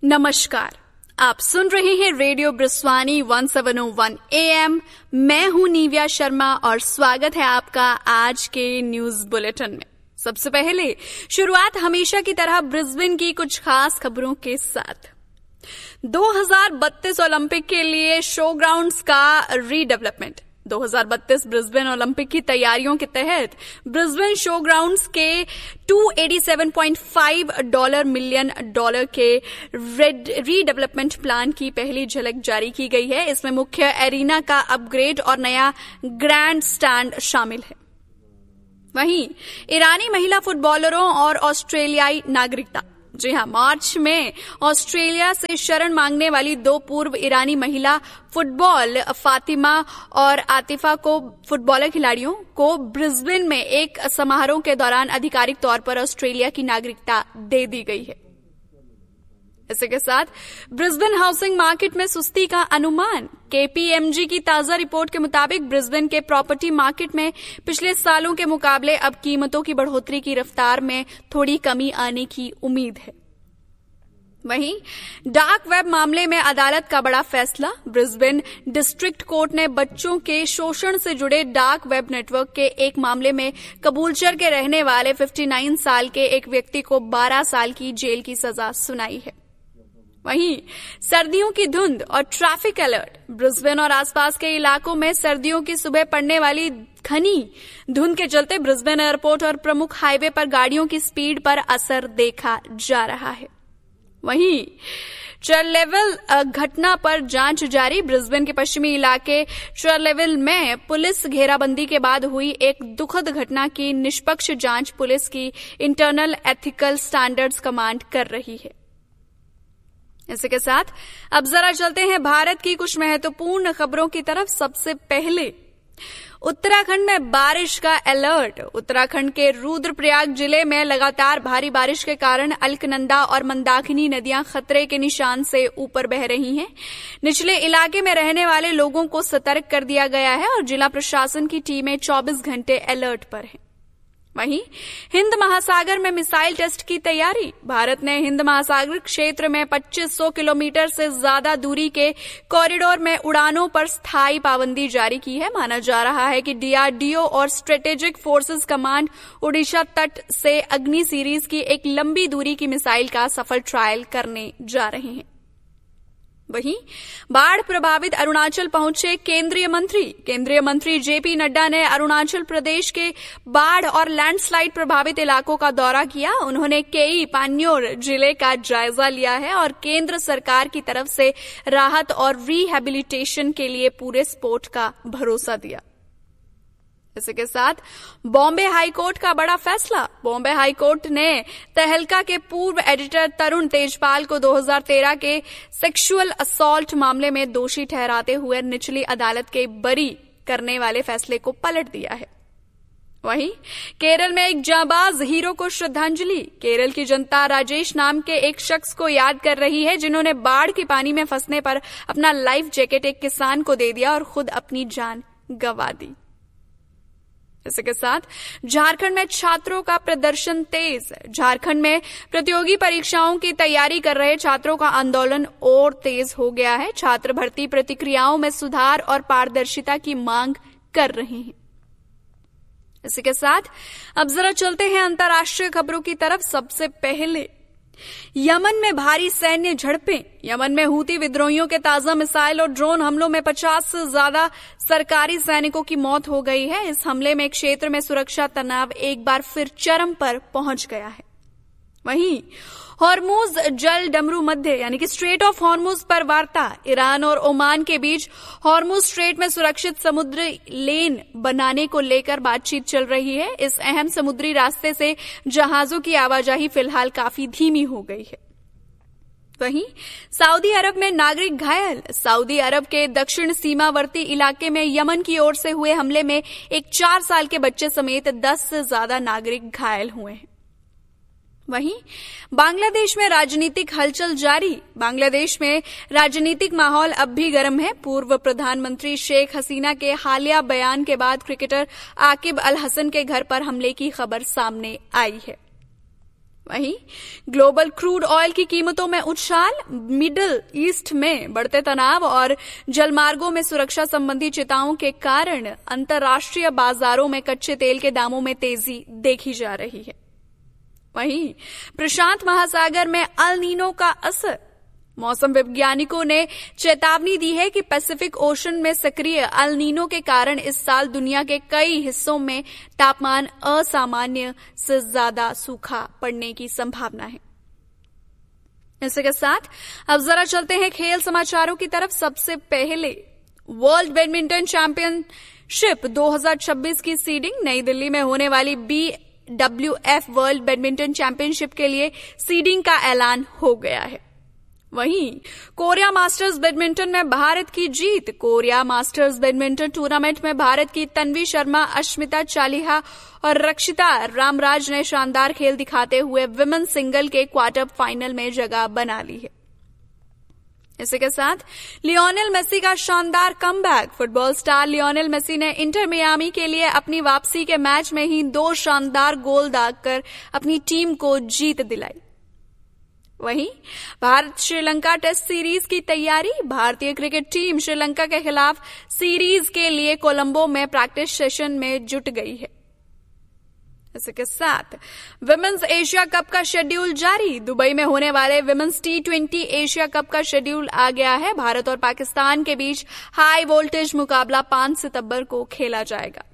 नमस्कार, आप सुन रहे हैं रेडियो ब्रिस्वानी 1701 AM। मैं हूं निव्या शर्मा और स्वागत है आपका आज के न्यूज बुलेटिन में। सबसे पहले शुरुआत हमेशा की तरह ब्रिस्बेन की कुछ खास खबरों के साथ। 2032 ओलंपिक के लिए शो ग्राउंड्स का रीडेवलपमेंट। 2032 ब्रिस्बेन ओलंपिक की तैयारियों के तहत ब्रिस्बेन शो ग्राउंड्स के $287.5 मिलियन के रीडेवलपमेंट प्लान की पहली झलक जारी की गई है। इसमें मुख्य एरिना का अपग्रेड और नया ग्रैंड स्टैंड शामिल है। वहीं ईरानी महिला फुटबॉलरों और ऑस्ट्रेलियाई नागरिकता। जी हां, मार्च में ऑस्ट्रेलिया से शरण मांगने वाली दो पूर्व ईरानी महिला फुटबॉल फातिमा और आतिफा को फुटबॉलर खिलाड़ियों को ब्रिस्बेन में एक समारोह के दौरान आधिकारिक तौर पर ऑस्ट्रेलिया की नागरिकता दे दी गई है। इसी के साथ ब्रिस्बेन हाउसिंग मार्केट में सुस्ती का अनुमान। KPMG की ताजा रिपोर्ट के मुताबिक ब्रिस्बेन के प्रॉपर्टी मार्केट में पिछले सालों के मुकाबले अब कीमतों की बढ़ोतरी की रफ्तार में थोड़ी कमी आने की उम्मीद है। वहीं डार्क वेब मामले में अदालत का बड़ा फैसला। ब्रिस्बेन डिस्ट्रिक्ट कोर्ट ने बच्चों के शोषण से जुड़े डार्क वेब नेटवर्क के एक मामले में कबूलचर के रहने वाले 59 साल के एक व्यक्ति को 12 साल की जेल की सजा सुनाई है। वहीं सर्दियों की धुंध और ट्रैफिक अलर्ट। ब्रिस्बेन और आसपास के इलाकों में सर्दियों की सुबह पड़ने वाली घनी धुंध के चलते ब्रिस्बेन एयरपोर्ट और प्रमुख हाईवे पर गाड़ियों की स्पीड पर असर देखा जा रहा है। वहीं चर्लेविल घटना पर जांच जारी। ब्रिस्बेन के पश्चिमी इलाके चर्लेविल में पुलिस घेराबंदी के बाद हुई एक दुखद घटना की निष्पक्ष जांच पुलिस की इंटरनल एथिकल स्टैंडर्ड्स कमांड कर रही है। इसी के साथ अब जरा चलते हैं भारत की कुछ महत्वपूर्ण खबरों की तरफ। सबसे पहले उत्तराखंड में बारिश का अलर्ट। उत्तराखंड के रुद्रप्रयाग जिले में लगातार भारी बारिश के कारण अलकनंदा और मंदाकिनी नदियां खतरे के निशान से ऊपर बह रही हैं। निचले इलाके में रहने वाले लोगों को सतर्क कर दिया गया है और जिला प्रशासन की टीमें 24 घंटे अलर्ट पर हैं। वहीं हिंद महासागर में मिसाइल टेस्ट की तैयारी। भारत ने हिंद महासागर क्षेत्र में 2500 किलोमीटर से ज्यादा दूरी के कॉरिडोर में उड़ानों पर स्थायी पाबंदी जारी की है। माना जा रहा है कि DRDO और स्ट्रेटेजिक फोर्सेस कमांड ओडिशा तट से अग्नि सीरीज की एक लंबी दूरी की मिसाइल का सफल ट्रायल करने जा रहे हैं। वहीं बाढ़ प्रभावित अरुणाचल पहुंचे केंद्रीय मंत्री JP नड्डा ने अरुणाचल प्रदेश के बाढ़ और लैंडस्लाइड प्रभावित इलाकों का दौरा किया। उन्होंने केई पान्योर जिले का जायजा लिया है और केंद्र सरकार की तरफ से राहत और रिहैबिलिटेशन के लिए पूरे सपोर्ट का भरोसा दिया। इसी के साथ बॉम्बे हाईकोर्ट का बड़ा फैसला। बॉम्बे हाईकोर्ट ने तहलका के पूर्व एडिटर तरुण तेजपाल को 2013 के सेक्सुअल असॉल्ट मामले में दोषी ठहराते हुए निचली अदालत के बरी करने वाले फैसले को पलट दिया है। वहीं केरल में एक जांबाज हीरो को श्रद्धांजलि। केरल की जनता राजेश नाम के एक शख्स को याद कर रही है जिन्होंने बाढ़ के पानी में फंसने पर अपना लाइफ जैकेट एक किसान को दे दिया और खुद अपनी जान गंवा दी। इसी के साथ झारखंड में छात्रों का प्रदर्शन तेज। झारखंड में प्रतियोगी परीक्षाओं की तैयारी कर रहे छात्रों का आंदोलन और तेज हो गया है। छात्र भर्ती प्रक्रियाओं में सुधार और पारदर्शिता की मांग कर रहे हैं। इसी के साथ अब जरा चलते हैं अंतर्राष्ट्रीय खबरों की तरफ। सबसे पहले यमन में भारी सैन्य झड़पें। यमन में हूती विद्रोहियों के ताजा मिसाइल और ड्रोन हमलों में 50 से ज्यादा सरकारी सैनिकों की मौत हो गई है। इस हमले में क्षेत्र में सुरक्षा तनाव एक बार फिर चरम पर पहुंच गया है। वहीं हॉर्मुज जल डमरू मध्य यानी कि स्ट्रेट ऑफ हॉर्मुज पर वार्ता। ईरान और ओमान के बीच हॉर्मुज स्ट्रेट में सुरक्षित समुद्री लेन बनाने को लेकर बातचीत चल रही है। इस अहम समुद्री रास्ते से जहाजों की आवाजाही फिलहाल काफी धीमी हो गई है। वहीं सऊदी अरब में नागरिक घायल। सऊदी अरब के दक्षिण सीमावर्ती इलाके में यमन की ओर से हुए हमले में एक 4 साल के बच्चे समेत 10 से ज्यादा नागरिक घायल हुए हैं। वहीं बांग्लादेश में राजनीतिक हलचल जारी। बांग्लादेश में राजनीतिक माहौल अब भी गर्म है। पूर्व प्रधानमंत्री शेख हसीना के हालिया बयान के बाद क्रिकेटर आकिब अल हसन के घर पर हमले की खबर सामने आई है। वहीं ग्लोबल क्रूड ऑयल की कीमतों में उछाल, मिडिल ईस्ट में बढ़ते तनाव और जलमार्गों में सुरक्षा संबंधी चिंताओं के कारण अंतर्राष्ट्रीय बाजारों में कच्चे तेल के दामों में तेजी देखी जा रही है। वहीं प्रशांत महासागर में अल नीनो का असर, मौसम वैज्ञानिकों ने चेतावनी दी है कि पैसिफिक ओशन में सक्रिय अल नीनो के कारण इस साल दुनिया के कई हिस्सों में तापमान असामान्य से ज्यादा सूखा पड़ने की संभावना है। इसी के साथ अब जरा चलते हैं खेल समाचारों की तरफ। सबसे पहले वर्ल्ड बैडमिंटन चैंपियनशिप 2026 की सीडिंग, नई दिल्ली में होने वाली BWF वर्ल्ड बैडमिंटन चैंपियनशिप के लिए सीडिंग का ऐलान हो गया है। वहीं कोरिया मास्टर्स बैडमिंटन में भारत की जीत। कोरिया मास्टर्स बैडमिंटन टूर्नामेंट में भारत की तन्वी शर्मा, अश्मिता चालिहा और रक्षिता रामराज ने शानदार खेल दिखाते हुए विमेन सिंगल के क्वार्टर फाइनल में जगह बना ली है। इसी के साथ लियोनेल मेसी का शानदार comeback. Football star Lionel Messi ने इंटर मियामी के लिए अपनी वापसी के मैच में ही 2 शानदार गोल दागकर अपनी टीम को जीत दिलाई। वहीं भारत श्रीलंका टेस्ट सीरीज की तैयारी। भारतीय क्रिकेट टीम श्रीलंका के खिलाफ सीरीज के लिए कोलंबो में प्रैक्टिस सेशन में जुट गई है। इसी के साथ विमेंस एशिया कप का शेड्यूल जारी। दुबई में होने वाले विमेंस T20 एशिया कप का शेड्यूल आ गया है। भारत और पाकिस्तान के बीच हाई वोल्टेज मुकाबला 5 सितंबर को खेला जाएगा।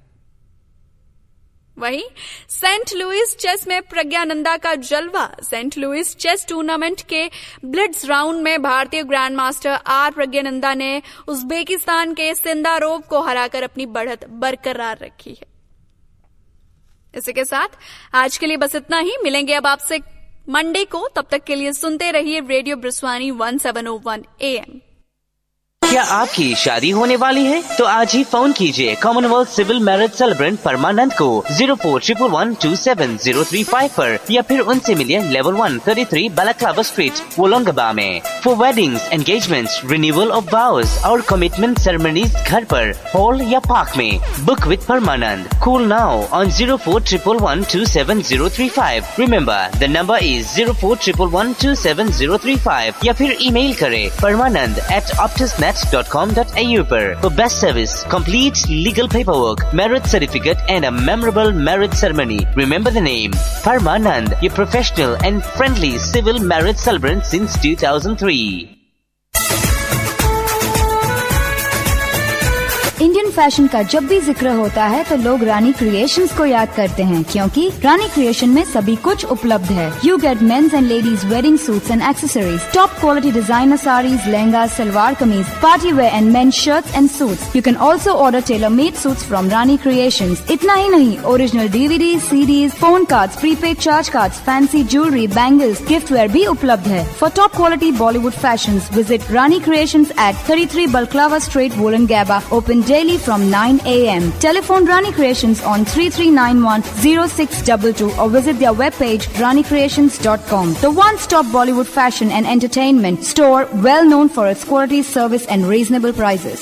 वहीं सेंट लुइस चेस में प्रज्ञानंदा का जलवा। सेंट लुइस चेस टूर्नामेंट के ब्लिट्ज राउंड में भारतीय ग्रैंड मास्टर आर प्रज्ञानंदा ने उज्बेकिस्तान के सिंदारोव को हराकर अपनी बढ़त बरकरार रखी है। इसी के साथ आज के लिए बस इतना ही। मिलेंगे अब आपसे मंडे को, तब तक के लिए सुनते रहिए रेडियो ब्रिस्वानी 1701 AM। क्या आपकी शादी होने वाली है? तो आज ही फोन कीजिए कॉमनवेल्थ सिविल मैरिज सेलिब्रेंट परमानंद को 0411127035 पर, या फिर उनसे मिलिए लेवल 1 33 बालाक्लावा स्ट्रीट, वोलोंगबा में। For weddings, engagements, renewal of वाउज और कमिटमेंट सेरेमनीज घर पर, हॉल या पार्क में। Book with Parmanand. Call now on 0411127035। Remember the number is 0411127035, या फिर ईमेल करें permanand@optusnet.com.au पर। For best service, complete legal paperwork, marriage certificate and a memorable marriage ceremony. Remember the name, Permanand, your professional and friendly civil marriage celebrant since 2003. Indian fashion का जब भी जिक्र होता है तो लोग रानी क्रिएशंस को याद करते हैं, क्योंकि रानी क्रिएशन में सभी कुछ उपलब्ध है। You get mains and ladies wedding suits and accessories, top quality designer saris, lehenga, salwar kameez, party wear and main shirts and suits. You can also order tailor made suits from Rani creations. इतना ही नहीं, original DVD, CDs, phone cards, prepaid charge cards, fancy jewellery, bangles, gift where भी उपलब्ध है। For top quality Bollywood fashions, visit Rani creations eight 33 Balaclava Street, Wollongabba, open daily from 9 AM. Telephone Rani Creations on 3391-0622 or visit their webpage ranicreations.com. The one-stop Bollywood fashion and entertainment store, well known for its quality, service and reasonable prices.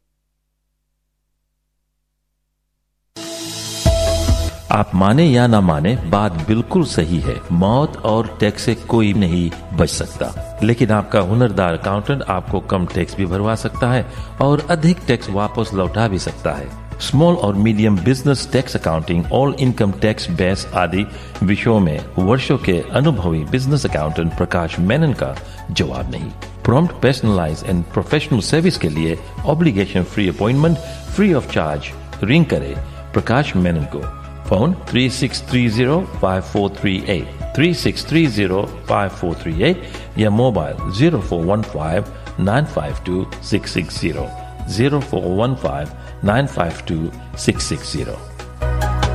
आप माने या ना माने, बात बिल्कुल सही है। मौत और टैक्स से कोई नहीं बच सकता, लेकिन आपका हुनरदार अकाउंटेंट आपको कम टैक्स भी भरवा सकता है और अधिक टैक्स वापस लौटा भी सकता है। स्मॉल और medium business tax accounting, all income tax base आदि विषयों में वर्षों के अनुभवी बिजनेस अकाउंटेंट प्रकाश मेनन का जवाब नहीं। Prompt, personalise and professional service के लिए obligation free appointment free of charge ring करे प्रकाश मेनन को। फोन 3630-5438, 3630-5438 या मोबाइल 0415-952-660, 0415-952-660।